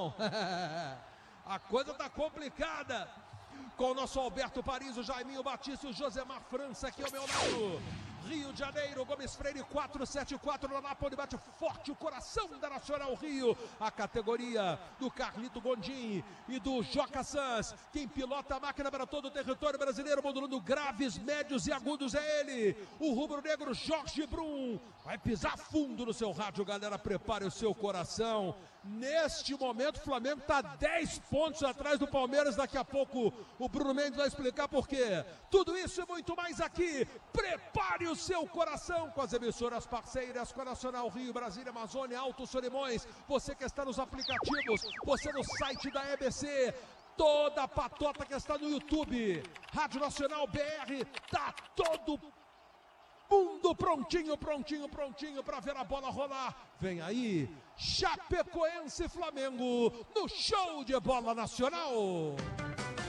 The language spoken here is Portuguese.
não. A coisa tá complicada. Com o nosso Alberto Paris, o Jaiminho Batista e o Josemar França aqui ao meu lado. Rio de Janeiro, Gomes Freire 474 na Nápoles, bate forte o coração da Nacional Rio. A categoria do Carlito Gondim e do Joca Sanz. Quem pilota a máquina para todo o território brasileiro, modulando graves, médios e agudos é ele. O rubro-negro Jorge Brum. Vai pisar fundo no seu rádio, galera, prepare o seu coração. Neste momento, o Flamengo está 10 pontos atrás do Palmeiras. Daqui a pouco o Bruno Mendes vai explicar por quê. Tudo isso e muito mais aqui. Prepare o seu coração com as emissoras parceiras, com a Nacional Rio, Brasília, Amazônia, Alto Solimões. Você que está nos aplicativos, você no site da EBC. Toda a patota que está no YouTube. Rádio Nacional BR, tá todo mundo prontinho para ver a bola rolar. Vem aí, Chapecoense e Flamengo no show de bola nacional.